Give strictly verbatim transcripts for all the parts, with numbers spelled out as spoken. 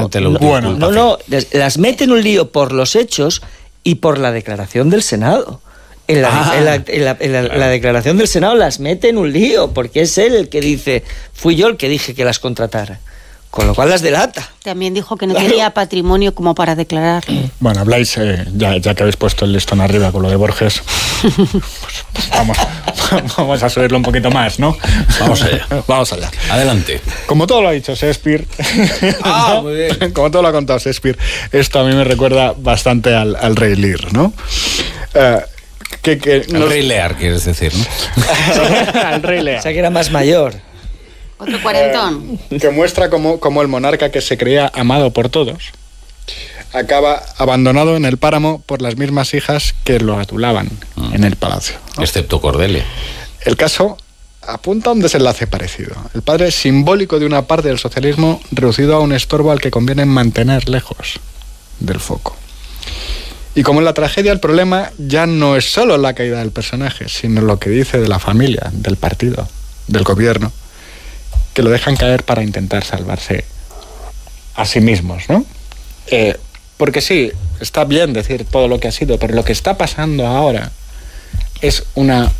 te lo bueno, No, no, las mete en un lío por los hechos y por la declaración del Senado. En la, Ah, en la, en la, en la, claro. la declaración del Senado las mete en un lío, porque es él el que dice, fui yo el que dije que las contratara. Con lo cual las delata. También dijo que no Claro. tenía patrimonio como para declarar. Bueno, habláis, eh, ya, ya que habéis puesto el listón arriba con lo de Borges, pues, pues vamos, vamos a subirlo un poquito más, ¿no? Vamos allá. Vamos allá. Adelante. Como todo lo ha dicho Shakespeare, Ah, ¿no? muy bien. Como todo lo ha contado Shakespeare, esto a mí me recuerda bastante al, al Rey Lear, ¿no? Eh, que, que El nos- Rey Lear, quieres decir, ¿no? al Rey O Lear. sea que era más mayor. Otro cuarentón. Que muestra cómo, cómo el monarca que se creía amado por todos acaba abandonado en el páramo por las mismas hijas que lo adulaban Mm. en el palacio, ¿no? Excepto Cordelia. El caso apunta a un desenlace parecido. El padre simbólico de una parte del socialismo reducido a un estorbo al que conviene mantener lejos del foco. Y como en la tragedia, el problema ya no es solo la caída del personaje, sino lo que dice de la familia, del partido, del gobierno, que lo dejan caer para intentar salvarse a sí mismos, ¿no? Eh, porque sí, está bien decir todo lo que ha sido, pero lo que está pasando ahora es una,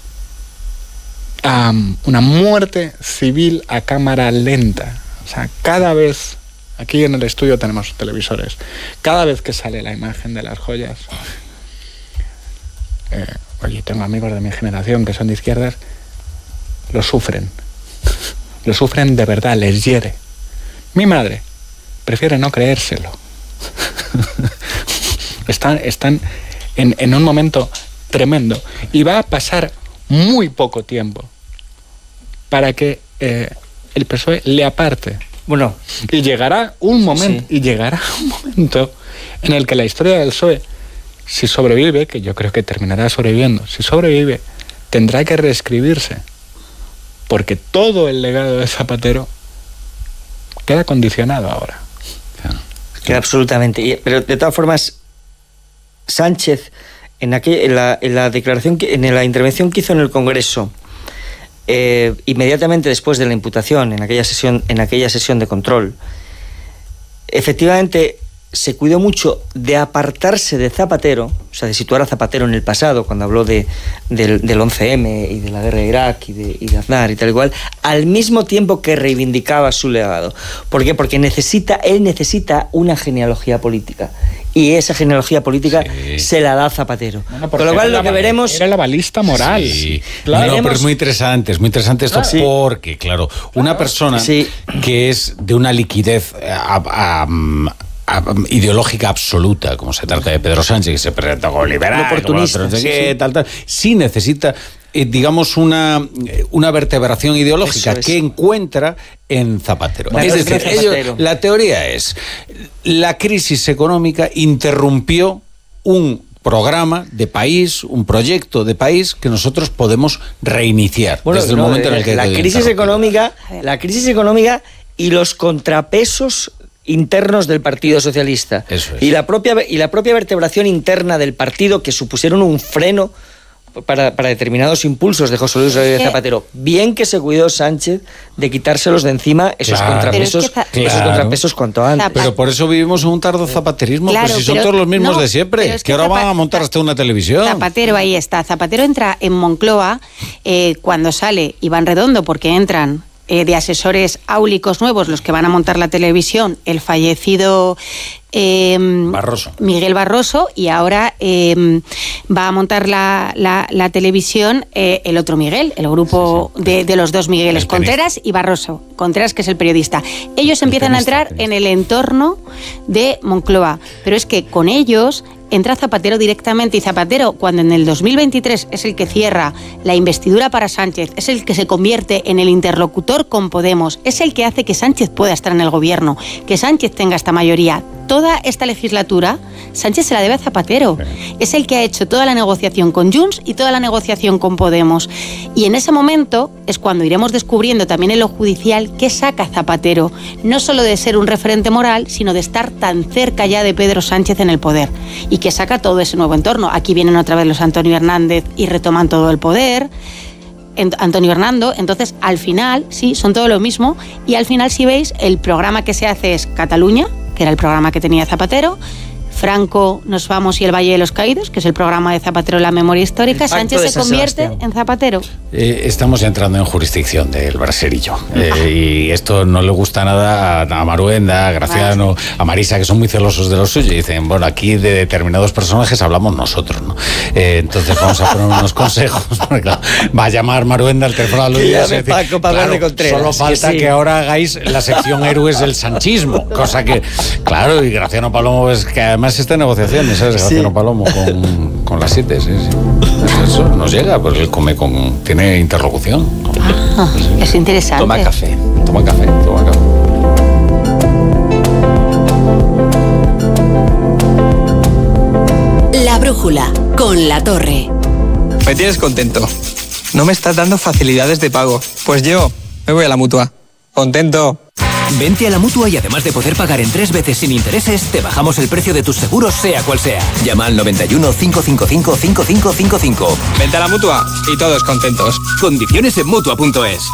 um, una muerte civil a cámara lenta. O sea, cada vez, aquí en el estudio tenemos televisores, cada vez que sale la imagen de las joyas, eh, oye, tengo amigos de mi generación que son de izquierdas, lo sufren. Lo sufren de verdad, les hiere. Mi madre prefiere no creérselo. están están en, en un momento tremendo. Y va a pasar muy poco tiempo para que eh, el P S O E le aparte. Bueno, Y llegará un momento, Sí. y llegará un momento en el que la historia del P S O E, si sobrevive, que yo creo que terminará sobreviviendo, si sobrevive, tendrá que reescribirse. Porque todo el legado de Zapatero queda condicionado ahora. que absolutamente. Y- Pero de todas formas, Sánchez, en, aquel, en, la, en la declaración, que, en la intervención que hizo en el Congreso, eh, inmediatamente después de la imputación, en aquella sesión, en aquella sesión de control, efectivamente se cuidó mucho de apartarse de Zapatero, o sea, de situar a Zapatero en el pasado, cuando habló de, del, del once eme y de la guerra de Irak y de, y de Aznar y tal igual, al mismo tiempo que reivindicaba su legado. ¿Por qué? Porque necesita, él necesita una genealogía política. Y esa genealogía política Sí. se la da Zapatero. Bueno, Con lo cual lo que veremos... Era la balista moral. Sí. Claro. No, no, pero Veremos- es muy interesante, es muy interesante esto Claro, sí. porque, claro, una persona Sí. que es de una liquidez eh, a- a- a- a- ideológica absoluta, como se trata de Pedro Sánchez, que se presenta como liberal, Un oportunista, como no sé sí, qué, sí. tal, tal, sí necesita, eh, digamos, una, eh, una vertebración ideológica Eso es. que encuentra en Zapatero. La es encuentra decir, en Zapatero. ellos- la teoría es, la crisis económica interrumpió un programa de país, un proyecto de país que nosotros podemos reiniciar Bueno, desde el no, momento en el que la quedó crisis interrumpido. económica, A ver. la crisis económica y los contrapesos internos del Partido Socialista. Eso es. Y la propia y la propia vertebración interna del partido que supusieron un freno para, para determinados impulsos de José Luis Rodríguez Eh. Zapatero. Bien que se cuidó Sánchez de quitárselos de encima esos Claro. contrapesos, Pero es que Za- esos Claro. contrapesos cuanto antes. Zapatero- Pero por eso vivimos en un tardo zapaterismo, Claro, pues si son pero- todos los mismos no, de siempre, pero es que, que ahora Zapa- van a montar hasta una televisión. Zapatero, ahí está. Zapatero entra en Moncloa eh, cuando sale Iván Redondo, porque entran eh, de asesores áulicos nuevos los que van a montar la televisión, el fallecido eh, Barroso. Miguel Barroso, y ahora eh, va a montar la, la- la televisión eh, el otro Miguel, el grupo De, de los dos Migueles, El tenista. Contreras y Barroso. Contreras, que es el periodista. Ellos empiezan a tenista, entrar tenista. en el entorno de Moncloa, pero es que con ellos entra Zapatero directamente, y Zapatero, cuando en el dos mil veintitrés es el que cierra la investidura para Sánchez, es el que se convierte en el interlocutor con Podemos, es el que hace que Sánchez pueda estar en el gobierno, que Sánchez tenga esta mayoría. Toda esta legislatura, Sánchez se la debe a Zapatero. Es el que ha hecho toda la negociación con Junts y toda la negociación con Podemos. Y en ese momento es cuando iremos descubriendo también en lo judicial qué saca Zapatero, no solo de ser un referente moral, sino de estar tan cerca ya de Pedro Sánchez en el poder, y que saca todo ese nuevo entorno. Aquí vienen otra vez los Antonio Hernández y retoman todo el poder. Ent- Antonio Hernando, entonces al final, sí, son todo lo mismo, y al final, si veis, el programa que se hace es Cataluña, que era el programa que tenía Zapatero. Franco, Nos vamos y el Valle de los Caídos, que es el programa de Zapatero en la memoria histórica. Sánchez se convierte en Zapatero. Eh, estamos entrando en jurisdicción del braserillo. Eh, y esto no le gusta nada a, a Maruenda, a Graciano, a Marisa, que son muy celosos de lo suyo. Y dicen, bueno, aquí de determinados personajes hablamos nosotros, ¿no? Eh, entonces vamos a poner unos consejos. Porque, claro, va a llamar Maruenda al teléfono a Luis. Que llame Paco para hablar de Contreras. Solo falta que, sí. que ahora hagáis la sección Héroes del Sanchismo. Cosa que, claro, y Graciano Palomo es que además está en negociaciones, ¿sabes? Graciano sí. Palomo con, con las siete, sí, sí. Eso nos llega, pues él come con... tiene interlocución. Ah, sí. Es interesante. Toma café, toma café, toma café. La brújula, con La Torre. Me tienes contento. No me estás dando facilidades de pago. Pues yo me voy a la Mutua. Contento. Vente a la Mutua y además de poder pagar en tres veces sin intereses, te bajamos el precio de tus seguros sea cual sea. Llama al noventa y uno, cinco cinco cinco, cinco cinco cinco cinco. Vente a la Mutua y todos contentos. Condiciones en Mutua punto es.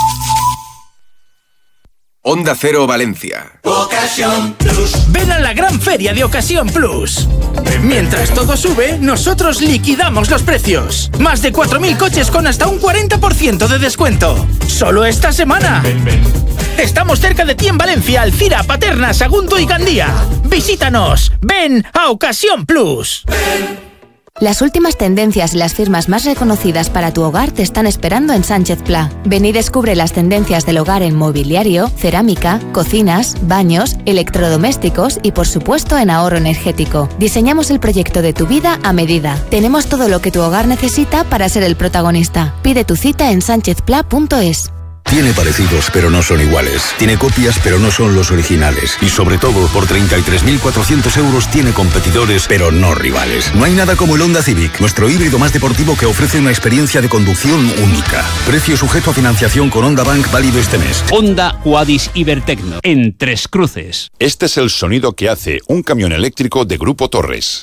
Onda Cero Valencia. Ocasión Plus. Ven a la gran feria de Ocasión Plus. Mientras todo sube, nosotros liquidamos los precios. Más de cuatro mil coches con hasta un cuarenta por ciento de descuento. Solo esta semana. Ven, ven. Estamos cerca de ti en Valencia, Alcira, Paterna, Sagunto y Gandía. Visítanos. Ven a Ocasión Plus. Ven. Las últimas tendencias y las firmas más reconocidas para tu hogar te están esperando en Sánchez Pla. Ven y descubre las tendencias del hogar en mobiliario, cerámica, cocinas, baños, electrodomésticos y por supuesto en ahorro energético. Diseñamos el proyecto de tu vida a medida. Tenemos todo lo que tu hogar necesita para ser el protagonista. Pide tu cita en sánchez pla punto es. Tiene parecidos, pero no son iguales. Tiene copias, pero no son los originales. Y sobre todo, por treinta y tres mil cuatrocientos euros tiene competidores, pero no rivales. No hay nada como el Honda Civic, nuestro híbrido más deportivo que ofrece una experiencia de conducción única. Precio sujeto a financiación con Honda Bank válido este mes. Honda Quadis Ibertecno, en Tres Cruces. Este es el sonido que hace un camión eléctrico de Grupo Torres.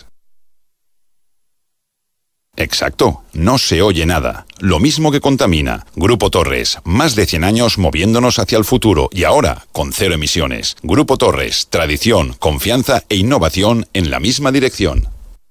Exacto, no se oye nada. Lo mismo que contamina. Grupo Torres, más de cien años moviéndonos hacia el futuro y ahora con cero emisiones. Grupo Torres, tradición, confianza e innovación en la misma dirección.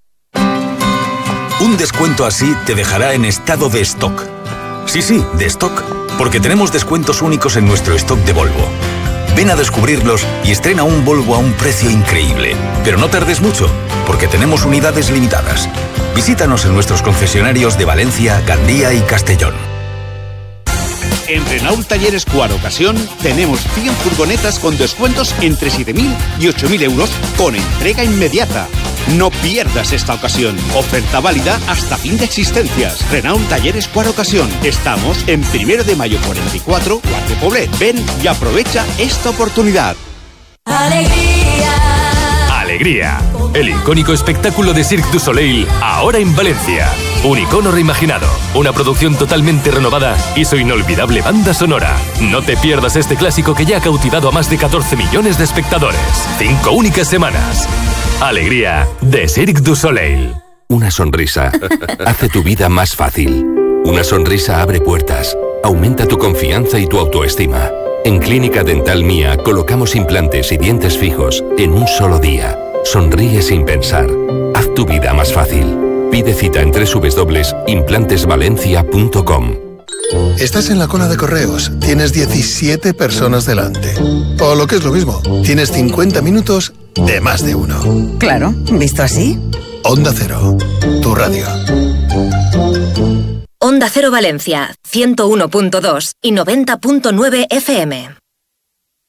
Un descuento así te dejará en estado de stock. Sí, sí, de stock, porque tenemos descuentos únicos en nuestro stock de Volvo. Ven a descubrirlos y estrena un Volvo a un precio increíble. Pero no tardes mucho, porque tenemos unidades limitadas. Visítanos en nuestros concesionarios de Valencia, Gandía y Castellón. En Renault Talleres Cuar Ocasión tenemos cien furgonetas con descuentos entre siete mil y ocho mil euros con entrega inmediata. No pierdas esta ocasión. Oferta válida hasta fin de existencias. Renault Talleres Cuar Ocasión. Estamos en Primero de Mayo cuarenta y cuatro, Guardia Poblet. Ven y aprovecha esta oportunidad. ¡Alegría! Alegría, el icónico espectáculo de Cirque du Soleil, ahora en Valencia. Un icono reimaginado, una producción totalmente renovada y su inolvidable banda sonora. No te pierdas este clásico que ya ha cautivado a más de catorce millones de espectadores. Cinco únicas semanas. Alegría, de Cirque du Soleil. Una sonrisa hace tu vida más fácil. Una sonrisa abre puertas, aumenta tu confianza y tu autoestima. En Clínica Dental Mía colocamos implantes y dientes fijos en un solo día. Sonríe sin pensar. Haz tu vida más fácil. Pide cita en doble u doble u doble u punto implantes valencia punto com. Estás en la cola de correos. Tienes diecisiete personas delante. O lo que es lo mismo, tienes cincuenta minutos de más de uno. Claro, ¿visto así? Onda Cero, tu radio. Onda Cero Valencia, ciento uno punto dos y noventa punto nueve F M.